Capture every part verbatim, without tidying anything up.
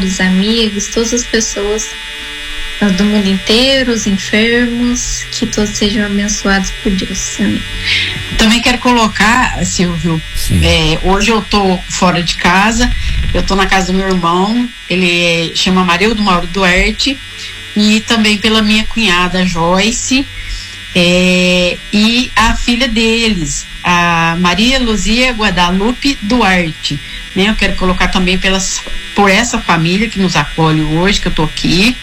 os amigos, todas as pessoas do mundo inteiro, os enfermos, que todos sejam abençoados por Deus. Amém. Também quero colocar, Silvio, é, hoje eu tô fora de casa, eu tô na casa do meu irmão, ele chama Marildo Mauro Duarte, e também pela minha cunhada Joyce, é, e a filha deles, a Maria Luzia Guadalupe Duarte, né? Eu quero colocar também pelas, por essa família que nos acolhe hoje, que eu tô aqui,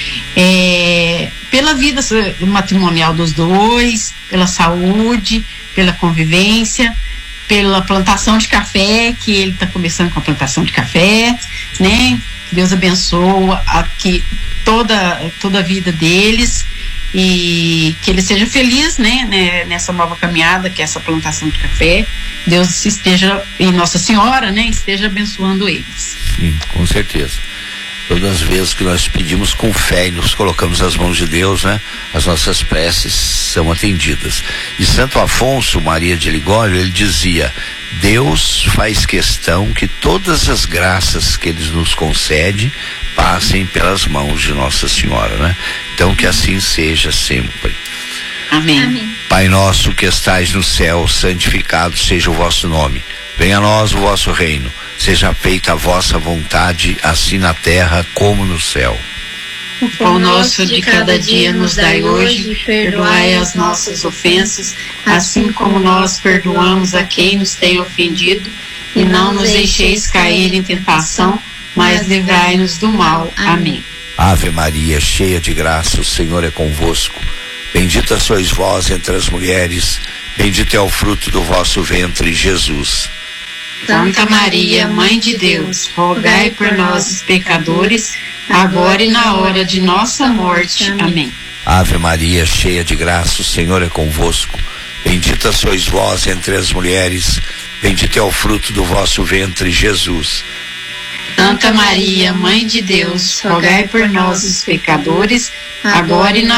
é, pela vida matrimonial dos dois, pela saúde, pela convivência, pela plantação de café, que ele está começando com a plantação de café, né? Deus abençoa aqui toda, toda a vida deles e que ele seja feliz, né, né, nessa nova caminhada, que é essa plantação de café. Deus esteja, e Nossa Senhora, né, esteja abençoando eles. Sim, com certeza. Todas as vezes que nós pedimos com fé e nos colocamos nas mãos de Deus, né, as nossas preces são atendidas. E Santo Afonso Maria de Ligório, ele dizia: Deus faz questão que todas as graças que ele nos concede passem pelas mãos de Nossa Senhora, né? Então que assim seja sempre. Amém. Amém. Pai nosso que estais no céu, santificado seja o vosso nome. Venha a nós o vosso reino. Seja feita a vossa vontade, assim na terra como no céu. O pão nosso de cada dia nos dai hoje, perdoai as nossas ofensas, assim como nós perdoamos a quem nos tem ofendido, e não nos deixeis cair em tentação, mas livrai-nos do mal. Amém. Ave Maria, cheia de graça, o Senhor é convosco. Bendita sois vós entre as mulheres, bendito é o fruto do vosso ventre, Jesus. Santa Maria, Mãe de Deus, rogai por nós, os pecadores, agora e na hora de nossa morte. Amém. Ave Maria, cheia de graça, o Senhor é convosco. Bendita sois vós entre as mulheres, bendito é o fruto do vosso ventre, Jesus. Santa Maria, Mãe de Deus, rogai por nós, os pecadores, agora e na